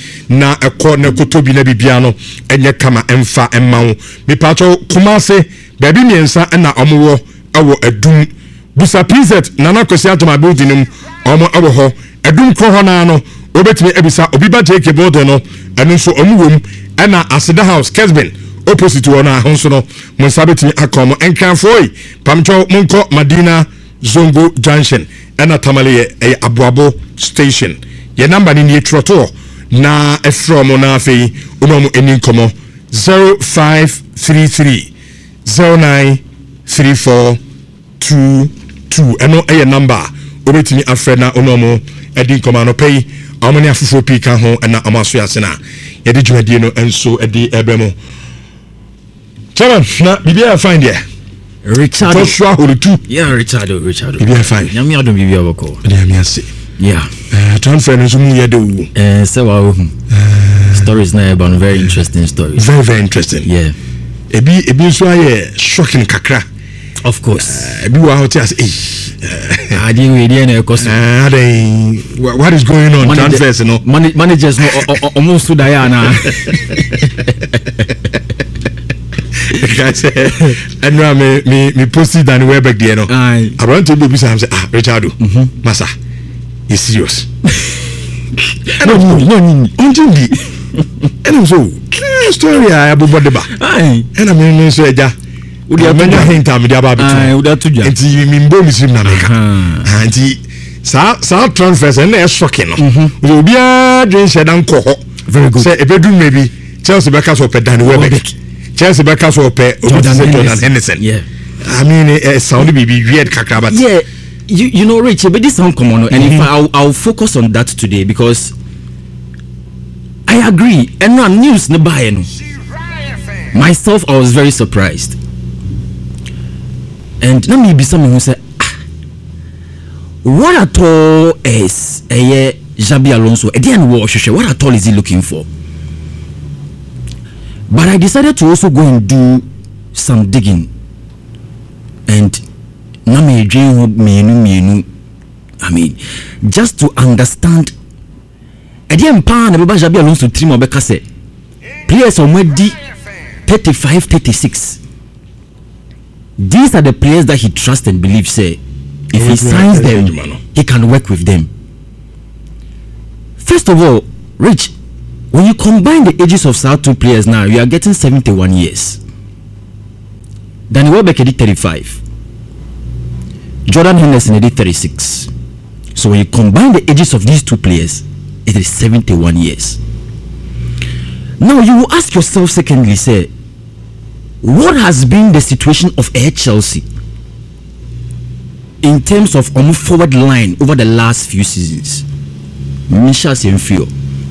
na ekọ na kotobi na bibia no enye kama emfa emma me patcho kumase baby miensa na omowo awo adum busa pz nana kwesi atoma building omo awo ho adum ko ho na no obetimi ebisa obi ba take board no enu so omuwom na aseda house Kesben opposite wona honso no mon sabeti akomo enkanfoi pamcho monko Madina Zongo Junction na tamale abuabo station ye number ni troto na efrom na afei onomo eninkomo 0533 093422 eno number obetimi afre na onomo edinkomo no pay amani afufo pika ho na amaso yasena yedi dwumadie no enso edi ebremo chairman na bibia find there Richard Joshua Holutu Richard bibia find nyame adom bibia boko nyame ase transfer no so mu yede wu se wa stories na about very interesting stories very interesting ebi so aye shocking kakra of course ebi wa hot as adi we dey na cost what is going on transfers no managers no almost to die na guys and me posted and we back there no around to be say Richard massa is serious no only and so story abobode ba and I mean so eja we dey menya hint am dey about we dey to ja enti mi mbo misrim na meka enti sa transfers and e shocking no we obi a dwen shedan ko ho very good say ebedum maybe Chelsea beka so pe Dan Welbeck Chelsea beka so pe Jordan Henderson I mean sound be weird kakra but you know Rich but this sound common and if I'll focus on that today because I agree and now news ne buy no myself I was very surprised and now me be someone who say what at all is Xabi Alonso again what at all is he looking for? But I decided to also go and do some digging and I mean just to understand again pan Xabi Alonso team obeka say players already 35-36 these are the players that he trusts and believes say if he signs them he can work with them. First of all, Rich, when you combine the ages of South two players now, you are getting 71 years. Danny Welbeck did 35. Jordan Henderson did 36. So when you combine the ages of these two players, it is 71 years. Now you will ask yourself secondly, say, what has been the situation of Air Chelsea in terms of forward line over the last few seasons? Misha Senfio.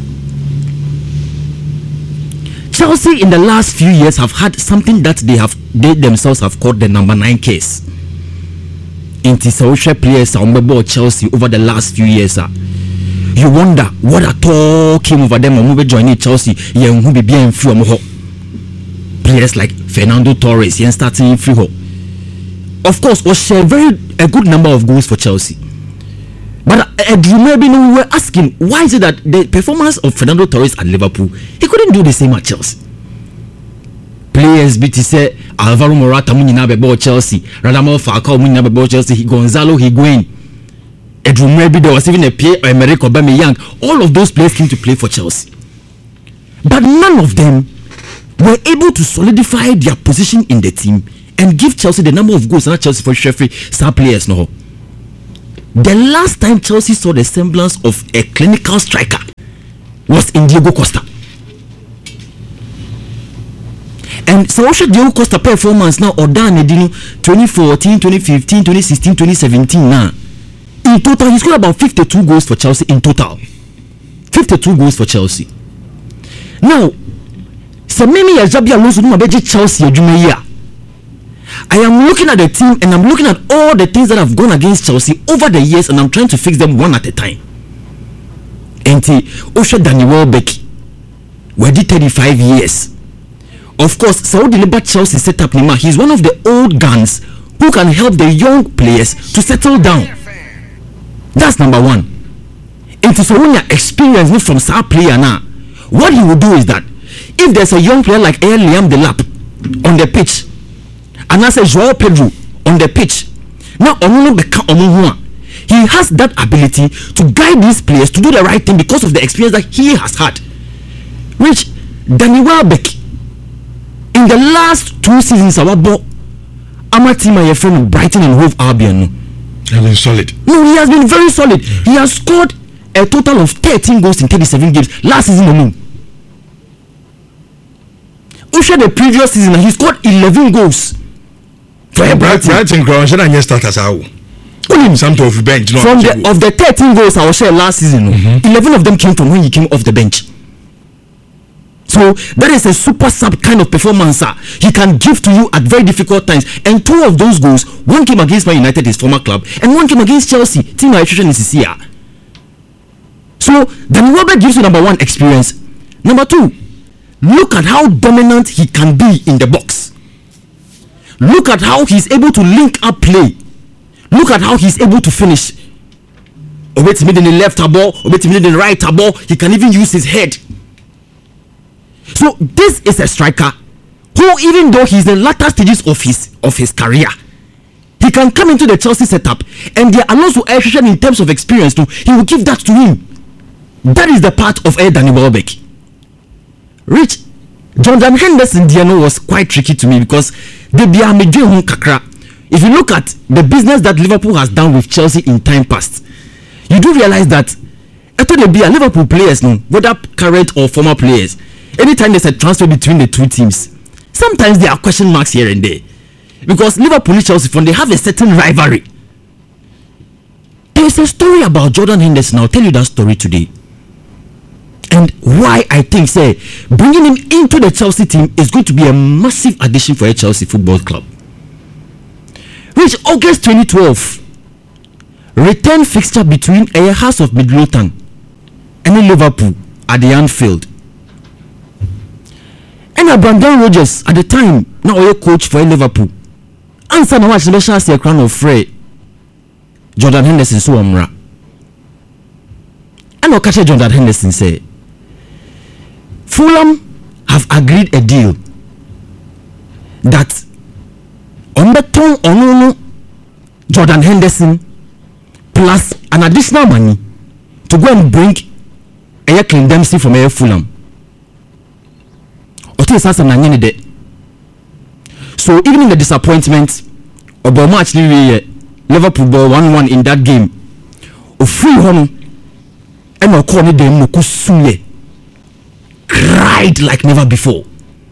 Chelsea in the last few years have had something that they themselves have called the number 9 case. In Tisauche players are Chelsea over the last few years. You wonder what at all came over them or joining Chelsea. Players like Fernando Torres starting free. Of course, was a good number of goals for Chelsea. But maybe we were asking, why is it that the performance of Fernando Torres at Liverpool, he couldn't do the same at Chelsea? Players BT say Alvaro Morata munina bebo Chelsea, Radamel Falcao munina bebo Chelsea, Gonzalo Higuain, maybe there was even a Pierre-Emerick Aubameyang. All of those players came to play for Chelsea, but none of them were able to solidify their position in the team and give Chelsea the number of goals. Not Chelsea for Sheffield star players. No. The last time Chelsea saw the semblance of a clinical striker was in Diego Costa. And so Diego Costa performance now or down 2014, 2015, 2016, 2017 now. In total, he scored about 52 goals for Chelsea in total. 52 goals for Chelsea. Now, so maybe Ajabia Alonso no beji Chelsea here. I am looking at the team and I'm looking at all the things that have gone against Chelsea over the years, and I'm trying to fix them one at a time. And Osha Danny Welbeck, we did 35 years. Of course, Saudi Liba Chelsea set up Nima. He's one of the old guns who can help the young players to settle down. That's number one. And so when you're experienced from star player now, what he will do is that if there's a young player like Liam Delap on the pitch, and I say Joao Pedro on the pitch, now he has that ability to guide these players to do the right thing because of the experience that he has had. Which Danny Welbeck, in the last 2 seasons, our team, my friend Brighton and Hove Albion, has been solid. No, he has been very solid. He has scored a total of 13 goals in 37 games last season alone. Over the previous season, he scored 11 goals. For Brighton ground, should I start as our something of bench? From the 13 goals I was shared last season, 11 of them came from when he came off the bench. So that is a super sub kind of performance he can give to you at very difficult times. And 2 of those goals, one came against Man United, his former club, and one came against Chelsea. Team nutrition is here. So Danny Welbeck gives you number 1 experience. Number 2, look at how dominant he can be in the box. Look at how he's able to link up play. Look at how he's able to finish. Obey in the left ball, obey in the right ball. He can even use his head. So this is a striker who, even though he's in the latter stages of his career, he can come into the Chelsea setup and the Alonso Air in terms of experience too. He will give that to him. That is the part of Danny Welbeck. Rich, Jordan Henderson Diano was quite tricky to me because if you look at the business that Liverpool has done with Chelsea in time past, you do realize that after the Liverpool players, whether current or former players, anytime there's a transfer between the two teams, sometimes there are question marks here and there. Because Liverpool and Chelsea, they have a certain rivalry. There's a story about Jordan Henderson. I'll tell you that story today. And why I think, bringing him into the Chelsea team is going to be a massive addition for a Chelsea Football Club. Which August 2012, return fixture between a House of Midlothian and Liverpool at the Anfield. And Brendan Rodgers at the time, now a coach for Liverpool. Answer now watch special say crown of Frey. Jordan Henderson so amra. And catch Jordan Henderson say Fulham have agreed a deal that on the tongue on Jordan Henderson plus an additional money to go and bring a Clint Dempsey from Fulham. So even in the disappointment of the match, Liverpool ball 1-1 in that game. Free home and okọ ne dem no kusuye cried like never before.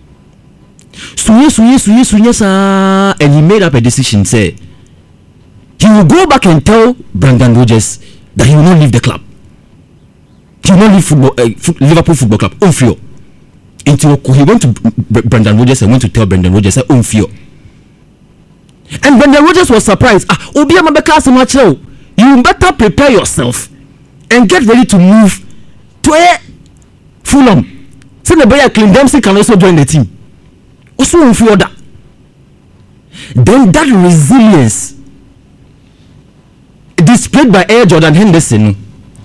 Suye sa, and he made up a decision, say he will go back and tell Brendan Rodgers that he will not leave the club. He will not leave Liverpool Football Club. Unfio. Until he went to Brendan Rodgers and went to tell Brendan Rodgers, say unfio. And Brendan Rodgers was surprised. Obi Amabeka Samacho, you better prepare yourself and get ready to move to a Fulham. Say the player Clint Dempsey can also join the team. Also unfio that. Then that resilience displayed by Air Jordan Henderson,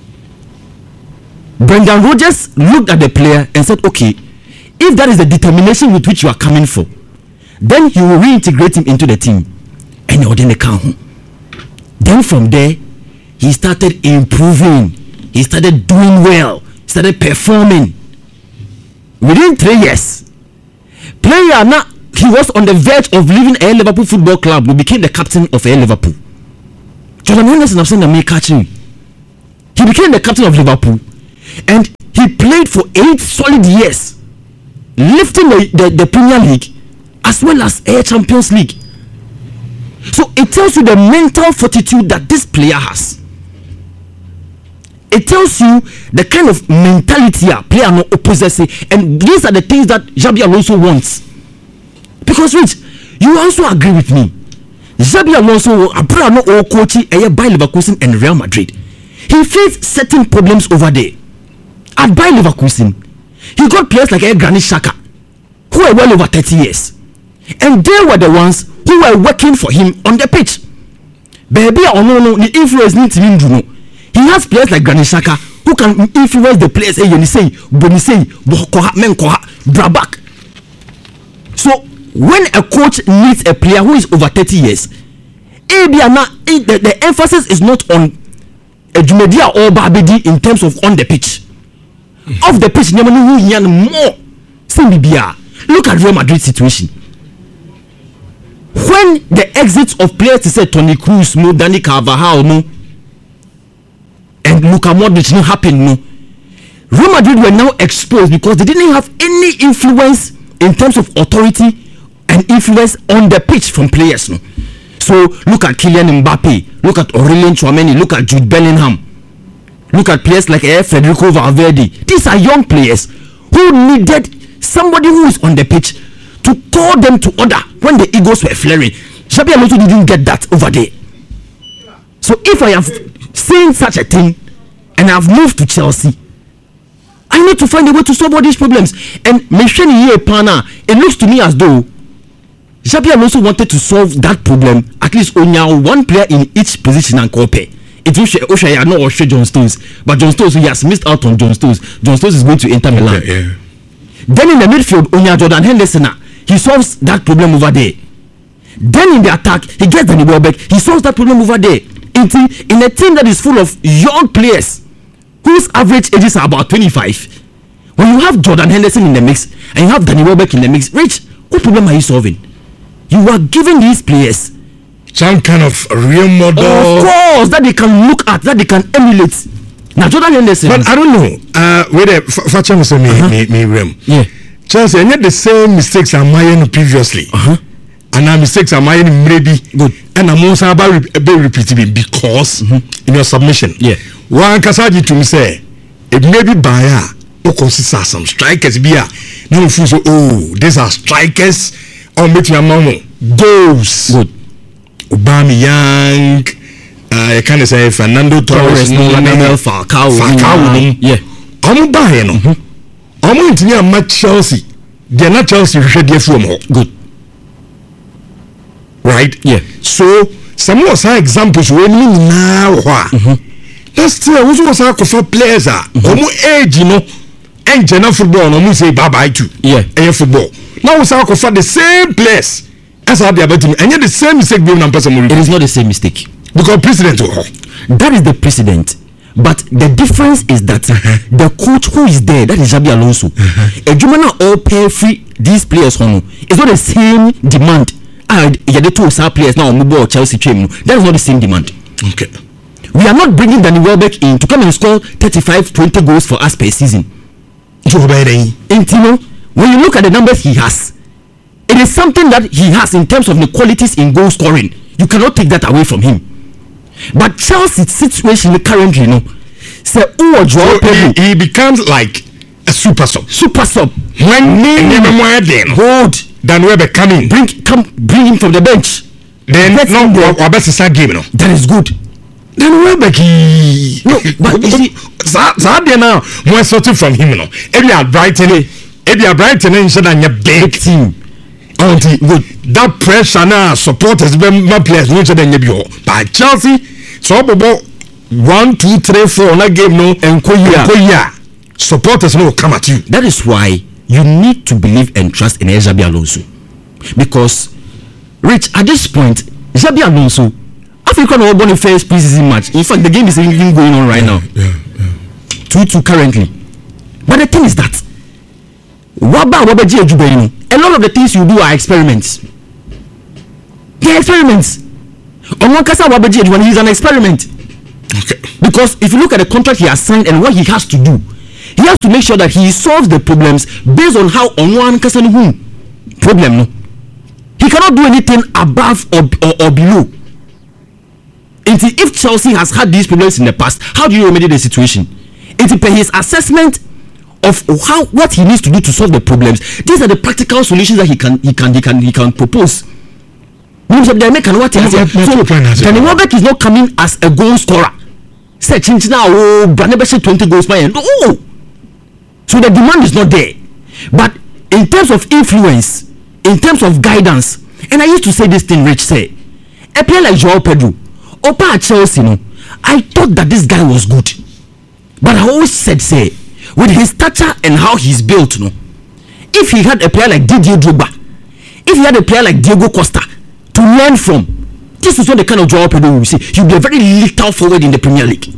Brendan Rodgers looked at the player and said, okay, if that is the determination with which you are coming for, then he will reintegrate him into the team. And then from there, he started improving. He started doing well. He started performing. Within 3 years, player now, he was on the verge of leaving Air Liverpool Football Club, who became the captain of Air Liverpool. Jordan Henderson, I've seen the catching. He became the captain of Liverpool, and he played for 8 solid years, lifting the Premier League as well as Air Champions League. So it tells you the mental fortitude that this player has. It tells you the kind of mentality a player no possesses, and these are the things that Xabi Alonso wants. Because Rich, you also agree with me. Xabi Alonso, a player no coach, by Leverkusen and Real Madrid. He faced certain problems over there. At Bayer Leverkusen, he got players like Granit Xhaka, who were well over 30 years, and they were the ones who were working for him on the pitch. Baby, the influence needs to be. He has players like Granit Xhaka who can influence the players. Yenisei, Bonisei, Bokoha, Menkoha, Brabak. So when a coach needs a player who is over 30 years, the emphasis is not on a Jumedia or Babedi in terms of on the pitch. Off the pitch, more. Look at Real Madrid situation. When the exits of players to say Toni Kroos, no, Dani Carvajal, no, and Luka Modric no happen, no, Real Madrid were now exposed because they didn't have any influence in terms of authority and influence on the pitch from players, no. So look at Kylian Mbappe, look at Aurelien Tchouameni, look at Jude Bellingham, look at players like Federico Valverde. These are young players who needed somebody who is on the pitch to call them to order when the egos were flaring. Xabi Alonso didn't get that over there. So if I have seen such a thing and I've moved to Chelsea, I need to find a way to solve all these problems. And it looks to me as though Xabi Alonso wanted to solve that problem, at least only one player in each position and compare. It will show not John Stones, but John Stones, he has missed out on John Stones. John Stones is going to Inter Milan. Yeah. Then in the midfield, Onya Jordan Henderson, he solves that problem over there. Then in the attack, he gets Danny Welbeck, he solves that problem over there. In a team that is full of young players whose average ages are about 25, when you have Jordan Henderson in the mix and you have Danny Welbeck in the mix, Rich, what problem are you solving? You are giving these players some kind of real model, of course, that they can look at, that they can emulate. Now Jordan Henderson, but I don't know. Whether Facha was me rem. Yeah. Chelsea, and yet the same mistakes are made previously. And our mistakes are made maybe good. And I'm also about repeating because in your submission, yeah. One Kasaji to me say it may be by or consider some strikers be no fools. Oh, these are strikers or make your mama goals. Good. Aubameyang, I can say Fernando Torres, Falcao, yeah. I'm buying no. I'm going to match Chelsea. They're not Chelsea ready from home. Good. Right? Yeah. So some of our examples when we now let's still also for players are age, you know, and general football no say bye bye to. Yeah. And football. Now we for the same place as how they are betting, and yet the same mistake being on person. It is not the same mistake. Because president that is the precedent. But the difference is that the coach who is there, that is Xabi Alonso, a Jumana all pay free these players on. It's not the same demand. The two star players now on Chelsea team. That is not the same demand. Okay. We are not bringing Danny Welbeck in to come and score 35-20 goals for us per season. And you know, when you look at the numbers he has, it is something that he has in terms of the qualities in goal scoring. You cannot take that away from him. But Chelsea's situation currently, you know, he becomes like a super sub. When hold Dan Welbeck coming, bring him from the bench. Then no, our best is that game, no. That is good. Dan Welbeck, no, but you see, now more sorting from him, no. Every Brighton, instead of your big team. That pressure now supporters my players no than you but Chelsea so about 1 2 3 4 on that game no and supporters no come at you. That is why you need to believe and trust in Xabi Alonso, because Rich, at this point Xabi Alonso Africa no won the first preseason match. In fact the game is even going on right now. 2-2 currently. But the thing is that a lot of the things you do are experiments. They are experiments. On one case, when he's an experiment. Okay. Because if you look at the contract he has signed and what he has to do, he has to make sure that he solves the problems based on how on one case problem. No, he cannot do anything above or below. And if Chelsea has had these problems in the past, how do you remedy the situation? It depends his assessment of what he needs to do to solve the problems. These are the practical solutions that he can propose. Danny Welbeck is not coming as a goal scorer. Say now, 20 goals by end. No. So the demand is not there. But in terms of influence, in terms of guidance, and I used to say this thing, Rich, say, a player like Joao Pedro, Opa at Chelsea, no, I thought that this guy was good. But I always said, say, with his stature and how he's built, no, if he had a player like Didier Drogba, if he had a player like Diego Costa to learn from, this is not the kind of Joao Pedro we see. He'll be a very little forward in the Premier League.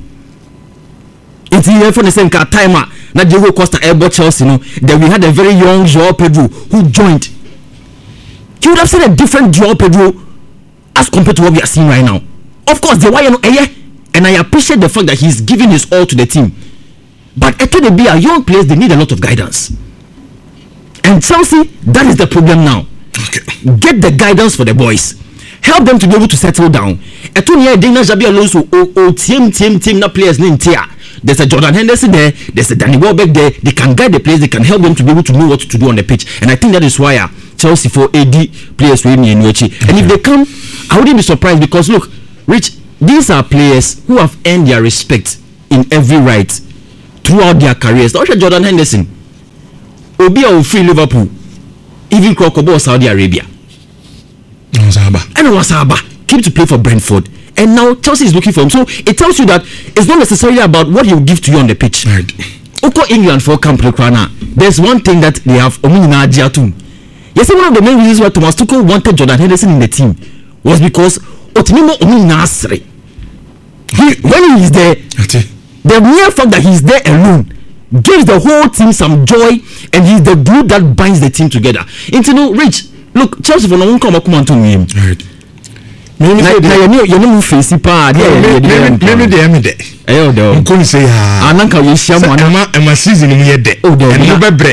It's even for the same timer that Diego Costa airbought Chelsea, no, then we had a very young Joao Pedro who joined. You would have seen a different Joao Pedro as compared to what we are seeing right now. Of course, the wire, and I appreciate the fact that he's giving his all to the team. But after they be a young players, they need a lot of guidance. And Chelsea, that is the problem now. Okay. Get the guidance for the boys. Help them to be able to settle down. Xabi Alonso, team, not players named Tia. There's a Jordan Henderson there. There's a Danny Welbeck there. They can guide the players. They can help them to be able to know what to do on the pitch. And I think that is why Chelsea for AD players with me and if they come, I wouldn't be surprised, because look, Rich, these are players who have earned their respect in every right throughout their careers. Also Jordan Henderson, Obia will free Liverpool, even Krokobo Saudi Arabia, and Wasaba came to play for Brentford, and now Chelsea is looking for him. So it tells you that it's not necessarily about what he will give to you on the pitch. Right. Oko England for Camp Krana. There's one thing that they have. Yes, one of the main reasons why Thomas Tuchel wanted Jordan Henderson in the team was because Otinimo Nasri. When he is there, the mere fact that he's there alone gives the whole team some joy, and he's the glue that binds the team together. Into no Rich, look, Chelsea for no one come to him. Right. Maybe face pa maybe they am there. Ayo do. Nko say ha. Ananka we share mo na ma season mu ye de. And you bebre.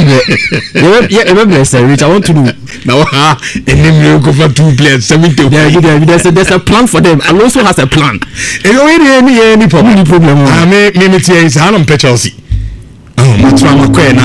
Say Rich, I want to know. Now and go for 2 players 70. There's a plan for them. Alonso has a plan. Any problem. Me is Hanum Chelsea. There's been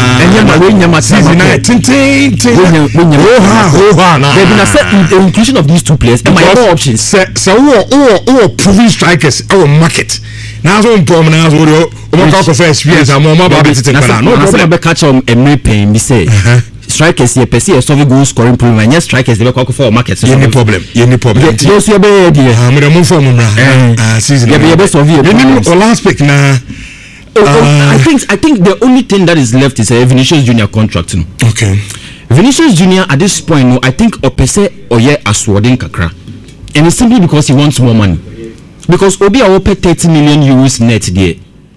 a certain inclusion of these 2 players and my other options. So proven strikers our market. Now so problem now so for experience I'm more about it. No catch on a pain, say strikers here per se a solve goal scoring problem, and yes strikers they go for market. Any problem. Yes you be idea. Season. Last pick now. I think the only thing that is left is a Vinicius Junior contract. No? Okay. Vinicius Junior at this point, no, I think Opese Oye Asworden Kakra, and it's simply because he wants more money. Because Obi Awope 30 million euros net there.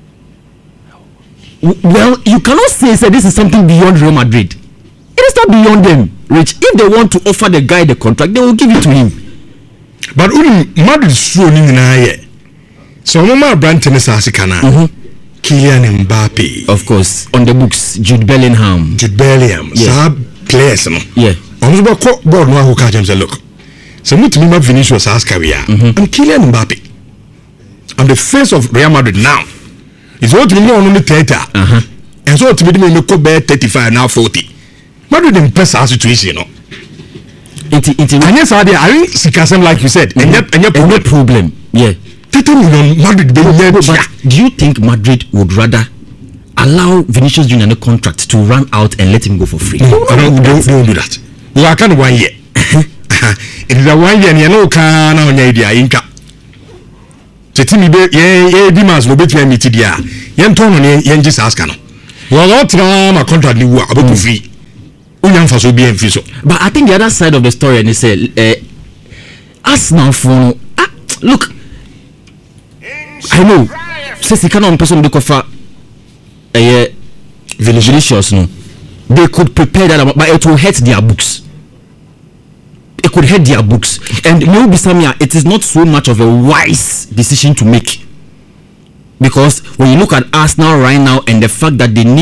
Well, you cannot say this is something beyond Real Madrid. It is not beyond them, Rich. If they want to offer the guy the contract, they will give it to him. But Madrid is showing in here. So Mama Branton is Asikana. Kylian Mbappe. Of course, on the books, Jude Bellingham. Yeah. Players, no? Yeah. On the board, no, who catch him say, look. So, me to me, Vinicius has career. I'm Kylian Mbappe. I'm the face of Real Madrid now. It's what to me on the theater. And so to me, me go back 35 now 40. Madrid in best situation, you know. And yes, I think Sikasem, like you said, and no problem. Yeah. 30 million Madrid. But do you think Madrid would rather allow Vinicius Junior a contract to run out and let him go for free? No, don't do that. You are kind of 1 year. It is a 1 year, and you know, can on your idea, Inca. Tetimi be ye demands no between me tidia. Yen ton on yen just ask no. Well, all my contract ni wa about free. Unyam fa so be en so. But I think the other side of the story and they say Arsenal for look, I know since he cannot person the offer Vinicius no. They could prepare that, but it will hurt their books. It could hurt their books. And maybe Samia, it is not so much of a wise decision to make. Because when you look at Arsenal right now and the fact that they need